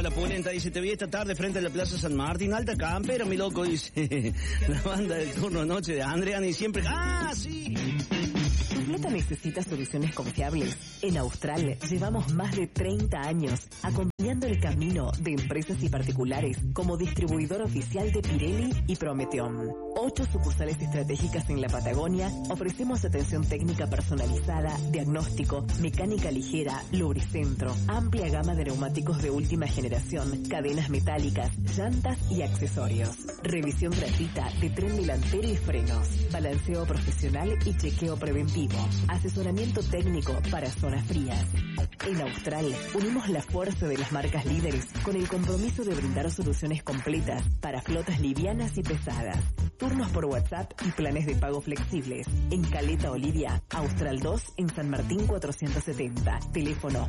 La Pulenta dice, te vi esta tarde frente a la Plaza San Martín, alta campera, mi loco, dice. La banda del turno noche de Andrean y siempre... ¡Ah, sí! ¿Tu flota necesita soluciones confiables? En Austral llevamos más de 30 años acompañando el camino de empresas y particulares como distribuidor oficial de Pirelli y Prometeon. 8 sucursales estratégicas en la Patagonia, ofrecemos atención técnica personalizada, diagnóstico, mecánica ligera, lubricentro, amplia gama de neumáticos de última generación, cadenas metálicas, llantas y accesorios. Revisión gratuita de tren delantero y frenos, balanceo profesional y chequeo preventivo, asesoramiento técnico para zonas frías. En Austral unimos la fuerza de las marcas líderes con el compromiso de brindar soluciones completas para flotas livianas y pesadas. Turnos por WhatsApp y planes de pago flexibles. En Caleta Olivia, Austral 2 en San Martín 470. Teléfono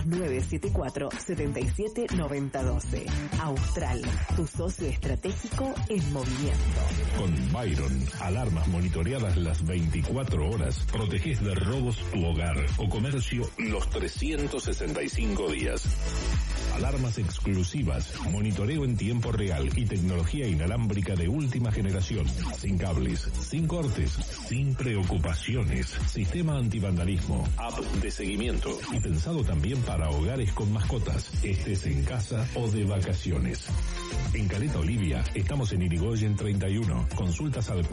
2974-779012. Austral, tu socio estratégico en movimiento. Con Byron, alarmas monitoreadas las 24 horas, proteges de robos tu hogar o comercio los 365 días. Alarmas exclusivas, monitoreo en tiempo real y tecnología inalámbrica de última generación. Sin cables, sin cortes, sin preocupaciones. Sistema antivandalismo, app de seguimiento y pensado también para hogares con mascotas, estés en casa o de vacaciones. En Caleta Olivia estamos en Irigoyen 31. Consultas al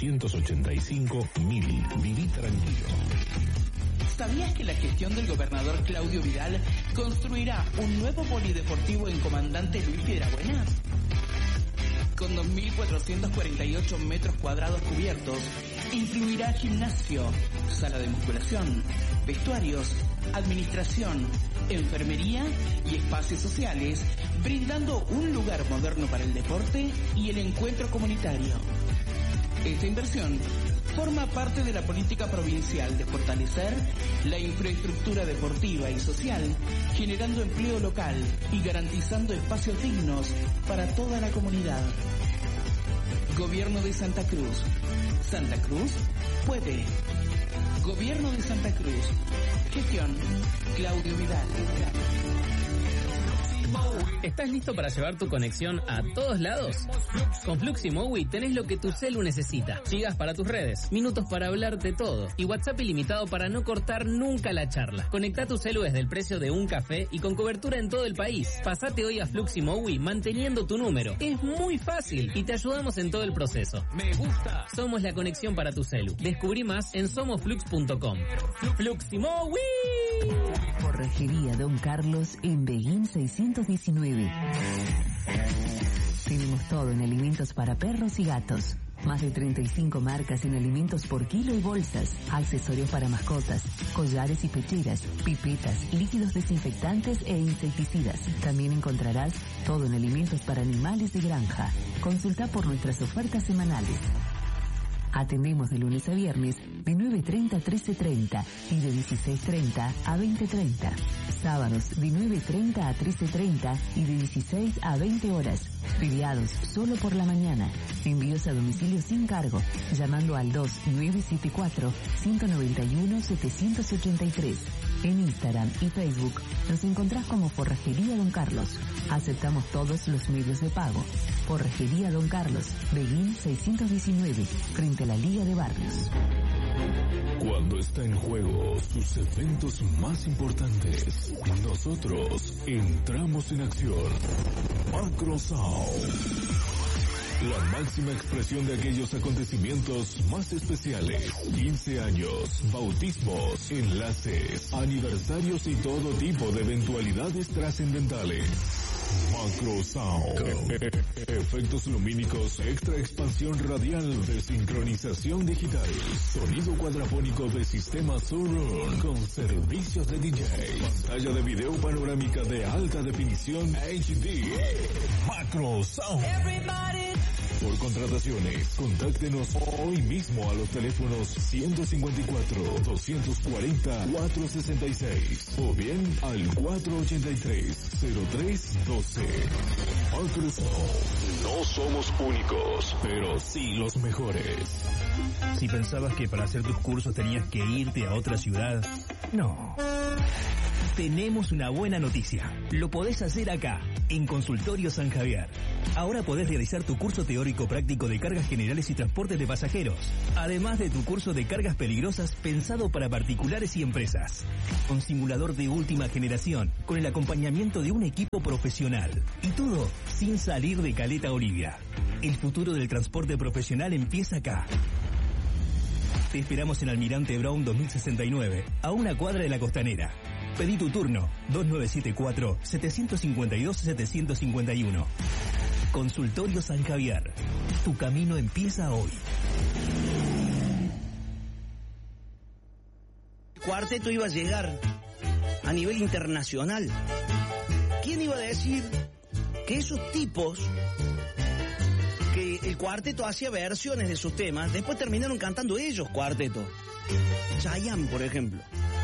485.000. Viví tranquilo. ¿Sabías que la gestión del gobernador Claudio Vidal construirá un nuevo polideportivo en Comandante Luis Piedrabuena? Con 2.448 metros cuadrados cubiertos, incluirá gimnasio, sala de musculación, vestuarios, administración, enfermería y espacios sociales, brindando un lugar moderno para el deporte y el encuentro comunitario. Esta inversión forma parte de la política provincial de fortalecer la infraestructura deportiva y social, generando empleo local y garantizando espacios dignos para toda la comunidad. Gobierno de Santa Cruz. Santa Cruz puede. Gobierno de Santa Cruz. Gestión Claudio Vidal. ¿Estás listo para llevar tu conexión a todos lados? Con Fluximowi tenés lo que tu celu necesita. Gigas para tus redes, minutos para hablar de todo y WhatsApp ilimitado para no cortar nunca la charla. Conectá tu celu desde el precio de un café y con cobertura en todo el país. Pasate hoy a Fluximowi manteniendo tu número. Es muy fácil y te ayudamos en todo el proceso. Me gusta. Somos la conexión para tu celu. Descubrí más en somosflux.com. Fluximowi. Forrajería Don Carlos en Beguín 619. Tenemos todo en alimentos para perros y gatos. Más de 35 marcas en alimentos por kilo y bolsas, accesorios para mascotas, collares y pecheras, pipetas, líquidos desinfectantes e insecticidas. También encontrarás todo en alimentos para animales de granja. Consulta por nuestras ofertas semanales. Atendemos de lunes a viernes de 9:30 a 13:30 y de 16:30 a 20:30. Sábados de 9:30 a 13:30 y de 16 a 20 horas. Feriados solo por la mañana. Envíos a domicilio sin cargo, llamando al 2974-191-783. En Instagram y Facebook nos encontrás como Forrajería Don Carlos. Aceptamos todos los medios de pago. Forrajería Don Carlos, Beguín 619, frente a la Liga de Barrios. Cuando está en juego sus eventos más importantes, nosotros entramos en acción. Macro Sound. La máxima expresión de aquellos acontecimientos más especiales. 15 años, bautismos, enlaces, aniversarios y todo tipo de eventualidades trascendentales. Macro Sound. Efectos lumínicos, extra expansión radial de sincronización digital. Sonido cuadrafónico de sistema Surround con servicios de DJ. Pantalla de video panorámica de alta definición HD. Macro Sound. Por contrataciones, contáctenos hoy mismo a los teléfonos 154-240-466 o bien al 483-0312. No somos únicos, pero sí los mejores. Si pensabas que para hacer tus cursos tenías que irte a otra ciudad, no. Tenemos una buena noticia. Lo podés hacer acá, en Consultorio San Javier. Ahora podés realizar tu curso teórico práctico de cargas generales y transportes de pasajeros, además de tu curso de cargas peligrosas pensado para particulares y empresas. Con simulador de última generación, con el acompañamiento de un equipo profesional. Y todo sin salir de Caleta Olivia. El futuro del transporte profesional empieza acá. Te esperamos en Almirante Brown 2069, a una cuadra de la Costanera. Pedí tu turno, 2974-752-751. Consultorio San Javier. Tu camino empieza hoy. El cuarteto iba a llegar a nivel internacional. ¿Quién iba a decir que esos tipos, que el cuarteto hacía versiones de sus temas, después terminaron cantando ellos cuarteto? Chayanne, por ejemplo.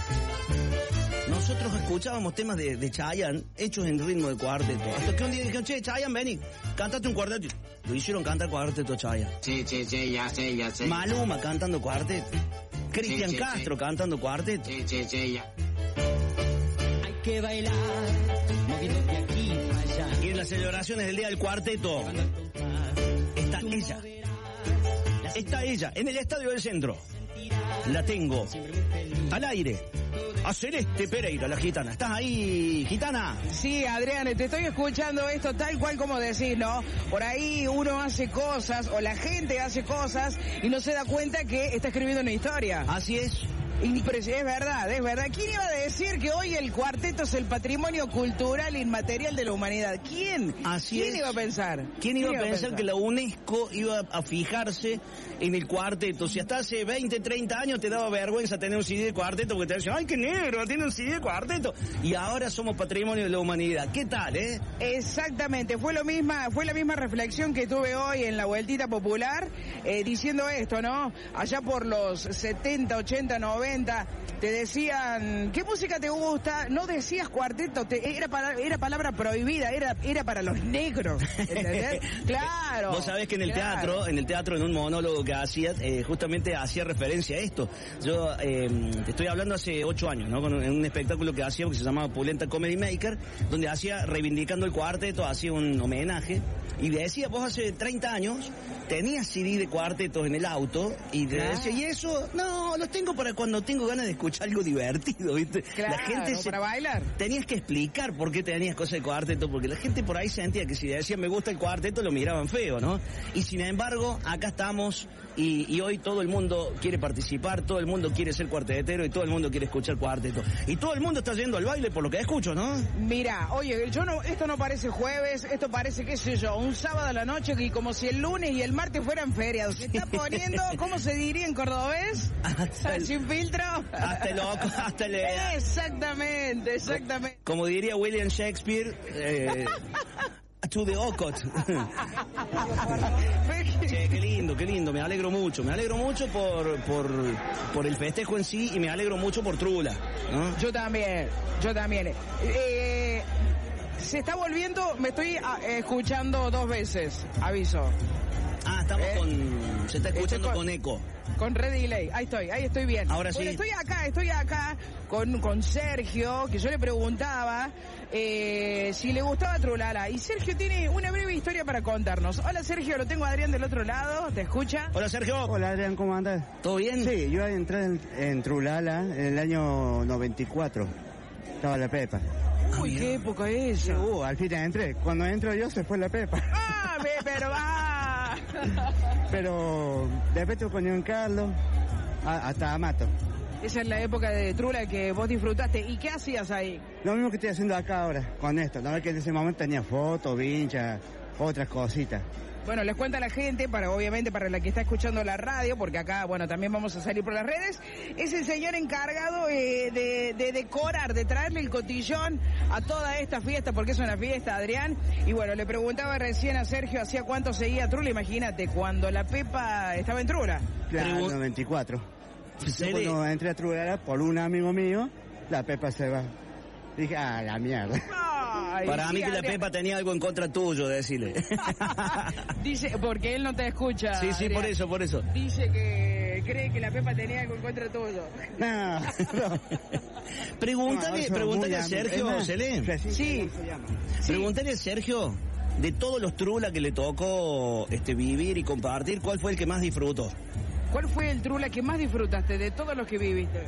Nosotros escuchábamos temas de Chayanne hechos en ritmo de cuarteto. Hasta que un día dijeron, che, Chayanne, vení, cántate un cuarteto. Lo hicieron cantar cuarteto Chayanne. Sí, ya sé. Maluma cantando cuarteto. Cristian Castro cantando cuarteto. Sí, ya. Hay que bailar, moviendo de aquí para allá. Y en las celebraciones del Día del Cuarteto está ella. Está ella, en el Estadio del Centro. La tengo al aire. A Celeste Pereira, la gitana. ¿Estás ahí, gitana? Sí, Adrián, te estoy escuchando esto tal cual como decís, ¿no? Por ahí uno hace cosas, o la gente hace cosas, y no se da cuenta que está escribiendo una historia. Así es. Es verdad. ¿Quién iba a decir que hoy el cuarteto es el patrimonio cultural inmaterial de la humanidad? ¿Quién? ¿Quién iba a pensar? ¿Quién iba a pensar que la UNESCO iba a fijarse en el cuarteto? Si hasta hace 20, 30 años te daba vergüenza tener un CD de cuarteto porque te decían, ¡ay, qué negro! Tiene un CD de cuarteto. Y ahora somos patrimonio de la humanidad. ¿Qué tal, Exactamente. Fue la misma reflexión que tuve hoy en la Vueltita Popular, diciendo esto, ¿no? Allá por los 70, 80, 90, te decían, ¿qué música te gusta? No decías cuarteto, era palabra prohibida, era para los negros, ¿entendés? Claro. Vos sabés que en el teatro, en un monólogo que hacía, justamente hacía referencia a esto. Yo te estoy hablando hace 8 años, ¿no? En un espectáculo que hacía que se llamaba Pulenta Comedy Maker, donde hacía, reivindicando el cuarteto, hacía un homenaje, y decía, vos hace 30 años tenías CD de cuartetos en el auto, y te decía, ¿y eso? No, los tengo para cuando tengo ganas de escuchar algo divertido, ¿viste? Claro, la gente para bailar. Tenías que explicar por qué tenías cosas de cuarteto, porque la gente por ahí sentía que si decían me gusta el cuarteto lo miraban feo, ¿no? Y sin embargo, acá estamos y hoy todo el mundo quiere participar, todo el mundo quiere ser cuartetero y todo el mundo quiere escuchar cuarteto. Y todo el mundo está yendo al baile por lo que escucho, ¿no? Mira, oye, esto no parece jueves, esto parece, qué sé yo, un sábado a la noche y como si el lunes y el martes fueran ferias. Se está poniendo, ¿cómo se diría en cordobés? Sin filtro. Hasta el loco, hasta el... Exactamente. Como diría William Shakespeare, to the ocot. Che, qué lindo, me alegro mucho por el festejo en sí y me alegro mucho por Trula, ¿no? Yo también. Se está volviendo, me estoy escuchando 2 veces, aviso. Estamos se está escuchando con eco. Con red delay, ahí estoy bien. Ahora sí. Bueno, estoy acá con Sergio, que yo le preguntaba si le gustaba Trulala. Y Sergio tiene una breve historia para contarnos. Hola Sergio, lo tengo a Adrián del otro lado, ¿te escucha? Hola Sergio. Hola Adrián, ¿cómo andás? ¿Todo bien? Sí, yo entré en Trulala en el año 94. Estaba la Pepa. Uy, qué época es esa. Al fin entré. Cuando entro yo se fue la Pepa. Pero va. Pero después te ponía un Carlos hasta Amato. Esa es la época de Trula que vos disfrutaste. ¿Y qué hacías ahí? Lo mismo que estoy haciendo acá ahora, con esto. No, que en ese momento tenía fotos, vinchas, otras cositas. Bueno, les cuenta a la gente, obviamente para la que está escuchando la radio, porque acá, bueno, también vamos a salir por las redes, es el señor encargado de decorar, de traerle el cotillón a toda esta fiesta, porque es una fiesta, Adrián. Y bueno, le preguntaba recién a Sergio hacía cuánto seguía Trula, imagínate, cuando la Pepa estaba en Trula. Claro, 94. Yo cuando entré a Trula por un amigo mío, la Pepa se va. Dije, la mierda. Ay, para mí que la Pepa tenía algo en contra tuyo, decirle. Dice, porque él no te escucha. Sí, Adrián. por eso. Dice que cree que la Pepa tenía algo en contra tuyo. No. Pregúntale a Sergio, Celé. Sí. Pregúntale a Sergio, de todos los Trula que le tocó vivir y compartir, ¿cuál fue el que más disfrutó? ¿Cuál fue el Trula que más disfrutaste de todos los que viviste?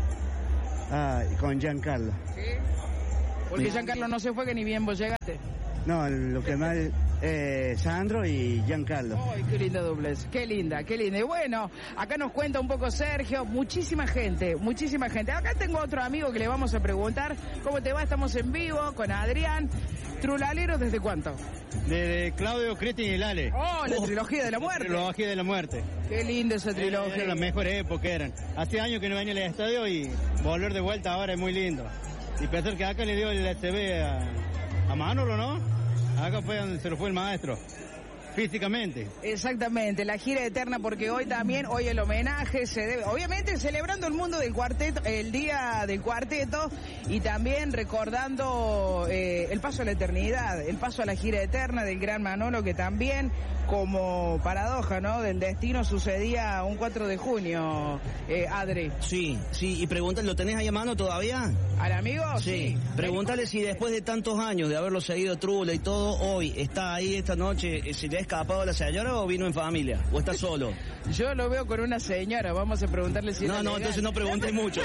Con Giancarlo. ¿Sí? Porque Giancarlo no se fue, que ni bien vos llegaste. No, lo que más... Sandro y Giancarlo. ¡Ay, qué linda doblez! ¡Qué linda, qué linda! Y bueno, acá nos cuenta un poco Sergio, muchísima gente. Acá tengo otro amigo que le vamos a preguntar cómo te va. Estamos en vivo con Adrián. ¿Trulalero desde cuánto? Desde Claudio, Cristian y Lale. ¡Oh, la trilogía de la muerte! Trilogía de la muerte. ¡Qué linda esa trilogía! Eran las mejores épocas eran. Hace años que no venía al estadio y volver de vuelta ahora es muy lindo. Y pensar que acá le dio el SB a Manolo, ¿no? Acá fue donde se lo fue el maestro, físicamente. Exactamente, la gira eterna, porque hoy el homenaje se debe, obviamente celebrando el mundo del cuarteto, el día del cuarteto, y también recordando el paso a la eternidad, el paso a la gira eterna del gran Manolo, que también, como paradoja, ¿no?, del destino, sucedía un 4 de junio, Adri. Sí, y pregúntale, ¿lo tenés ahí a mano todavía? ¿Al amigo? Sí. Pregúntale si después de tantos años de haberlo seguido Trula y todo, hoy está ahí esta noche, ¿se le ha escapado a la señora o vino en familia? ¿O está solo? Yo lo veo con una señora, vamos a preguntarle si... No, entonces no preguntes mucho.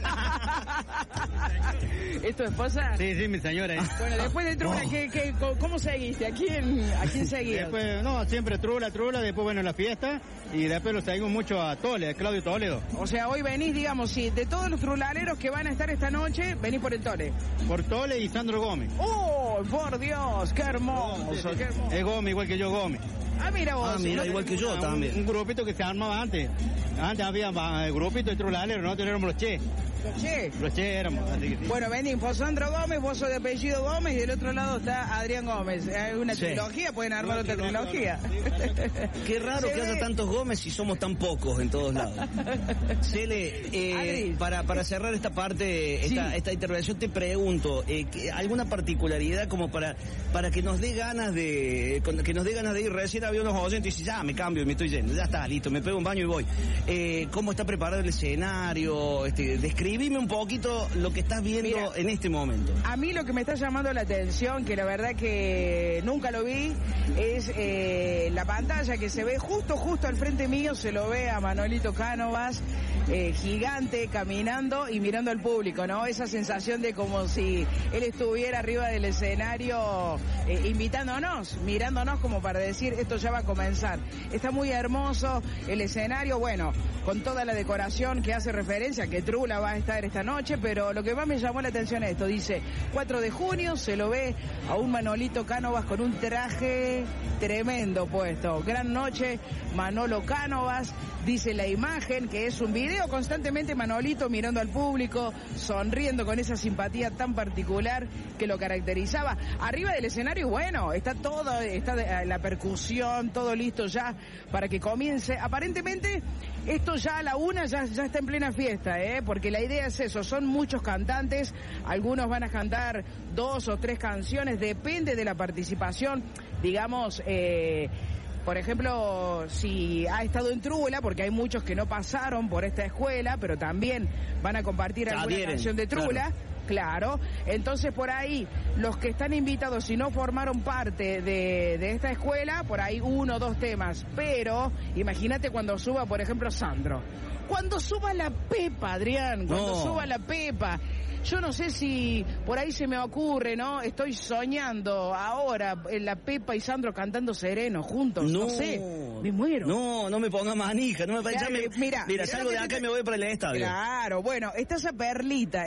¿Es tu esposa? Sí, mi señora. Bueno, después de Trula, ¿cómo seguiste? ¿A quién seguías? Después, siempre Trula, después bueno, la fiesta, y después lo seguimos mucho a Toledo, a Claudio Toledo. O sea, hoy venís, digamos, sí, de todos los trulaleros que van a estar esta noche, venís por el Tole. Por Tole y Sandro Gómez. ¡Oh, por Dios! ¡Qué hermoso! Qué hermoso. Es Gómez, igual que yo, Gómez. Ah, mira vos. Igual que yo también. Un grupito que se armaba antes. Antes había grupito de trulaleros, nosotros éramos los Che. Los Che éramos, así que sí. Bueno, vení, vos Sandro Gómez, vos sos de apellido Gómez, y del otro lado está Adrián Gómez. Hay una trilogía, pueden armar otra trilogía. Qué raro que haya tantos Gómez y somos tan pocos en todos lados. Cele, para cerrar esta parte, esta intervención, te pregunto, ¿alguna particularidad como para que nos dé ganas de ir? Recién había unos oyentes y dice, ya me cambio y me estoy yendo, ya está, listo, me pego un baño y voy. ¿Cómo está preparado el escenario? Describime un poquito lo que estás viendo en este momento. A mí lo que me está llamando la atención, que la verdad que nunca lo vi, es la pantalla que se ve justo al frente mío, se lo ve a Manolito Cánovas, gigante, caminando y mirando al público, ¿no? Esa sensación de como si él estuviera arriba del escenario invitándonos, mirándonos como para decir, esto ya va a comenzar. Está muy hermoso el escenario, bueno, con toda la decoración que hace referencia, que Trula va a estar esta noche, pero lo que más me llamó la atención es esto, dice 4 de junio, se lo ve a un Manolito Cánovas con un traje tremendo puesto. Gran noche, Manolo Cánovas, dice la imagen, que es un video constantemente Manolito mirando al público, sonriendo con esa simpatía tan particular que lo caracterizaba. Arriba del escenario, bueno, está la percusión, todo listo ya para que comience. Aparentemente, esto ya a la 1 ya está en plena fiesta, porque la idea es eso, son muchos cantantes, algunos van a cantar 2 o 3 canciones, depende de la participación, digamos, por ejemplo, si ha estado en Trula, porque hay muchos que no pasaron por esta escuela, pero también van a compartir alguna canción de Trula. Claro, entonces por ahí los que están invitados, si no formaron parte de esta escuela, por ahí 1 o 2 temas, pero imagínate cuando suba, por ejemplo, Sandro, cuando suba la Pepa, Adrián, suba la Pepa. Yo no sé si por ahí se me ocurre, ¿no? Estoy soñando ahora la Pepa y Sandro cantando Sereno juntos, no sé, me muero. No me ponga manija, no me claro, mira, salgo de acá y me voy para el estadio. Claro, bueno, está esa perlita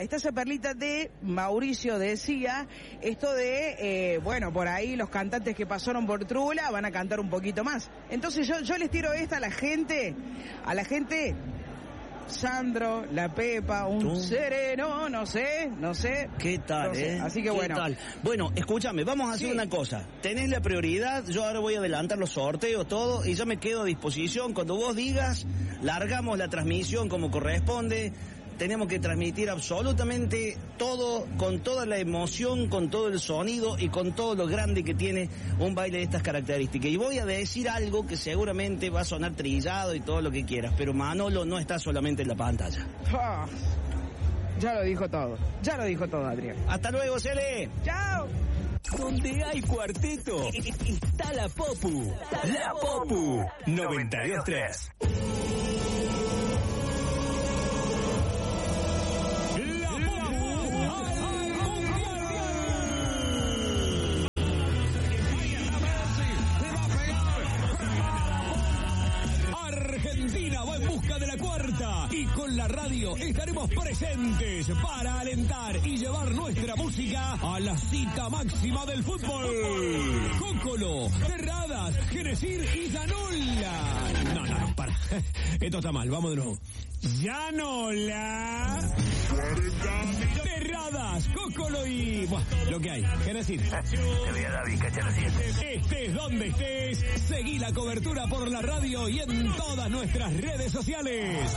de Mauricio decía, esto de, bueno, por ahí los cantantes que pasaron por Trula van a cantar un poquito más. Entonces yo les tiro esta a la gente, Sandro, la Pepa, un Sereno, no sé. ¿Qué tal, Así que bueno. Tal? Bueno, escúchame, vamos a hacer una cosa. Tenés la prioridad, yo ahora voy a adelantar los sorteos, todo, y yo me quedo a disposición. Cuando vos digas, largamos la transmisión como corresponde. tenemos que transmitir absolutamente todo, con toda la emoción, con todo el sonido y con todo lo grande que tiene un baile de estas características. Y voy a decir algo que seguramente va a sonar trillado y todo lo que quieras, pero Manolo no está solamente en la pantalla. Ya lo dijo todo, Adrián. Hasta luego, Cele. ¡Chao! Donde hay cuarteto, está la Popu. La Popu 92.3. Argentina va en busca de la cuarta y con la radio estaremos presentes para alentar y llevar nuestra música a la cita máxima del fútbol. Cócolo, Terradas, Genesir y Llanola. No, para. Esto está mal, vamos de nuevo. Llanola, Terradas, Cócolo y... Buah, lo que hay, Genesir. Te voy a dar bizcacha la siguiente. Estés donde estés, seguí la cobertura por la radio y en todas nuestras redes sociales.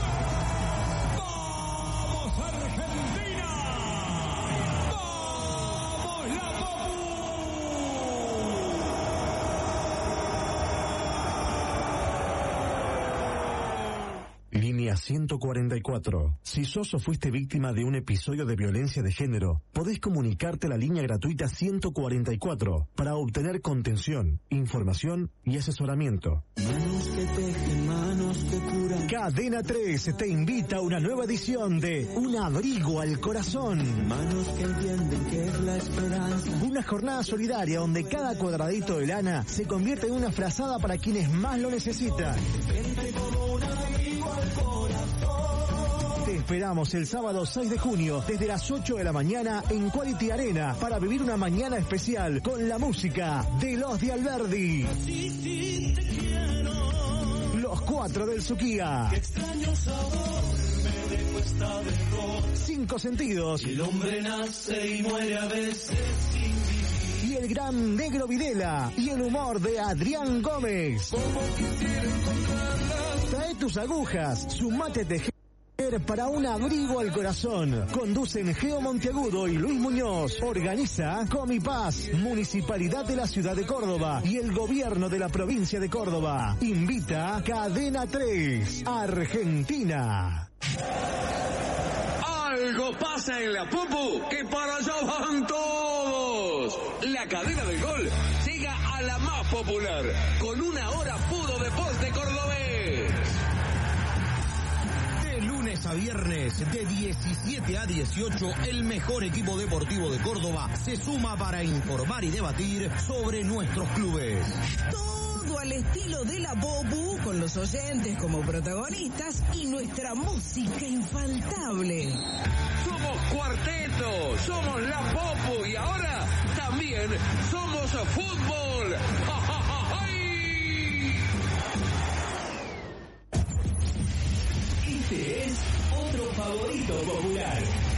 ¡Vamos, Argentina! ¡Vamos, la Popu! Línea 144. Si sos o fuiste víctima de un episodio de violencia de género, podés comunicarte a la línea gratuita 144 para obtener contención, información y asesoramiento. Manos que tejen, manos que curan. Cadena 3 te invita a una nueva edición de Un abrigo al corazón. Manos que entienden que es la esperanza. Una jornada solidaria donde cada cuadradito de lana se convierte en una frazada para quienes más lo necesitan. Gente como un abrigo al corazón. Te esperamos el sábado 6 de junio desde las 8 de la mañana en Quality Arena para vivir una mañana especial con la música de los de Alberdi. Sí, te quiero. Los 4 del Suquía. Qué extraño sabor me dejó esta derrota. 5 sentidos. El hombre nace y muere a veces sin vivir. Y el gran Negro Videla y el humor de Adrián Gómez. Como quisiera encontrarla. Trae tus agujas, sumate a tejer para un abrigo al corazón. Conducen Geo Monteagudo y Luis Muñoz. Organiza Comipaz, Municipalidad de la Ciudad de Córdoba y el Gobierno de la Provincia de Córdoba. Invita Cadena 3, Argentina. Algo pasa en la Popu, que para allá van todos. La cadena del gol llega a la más popular, con una hora puro deporte cordobés. De lunes a viernes, de 17 a 18, el mejor equipo deportivo de Córdoba se suma para informar y debatir sobre nuestros clubes. Todo al estilo de la Popu, con los oyentes como protagonistas y nuestra música infaltable. Somos cuarteto, somos la Popu y ahora también somos fútbol. ¡Ja, ja, ja, ¡ay! Este es otro favorito popular.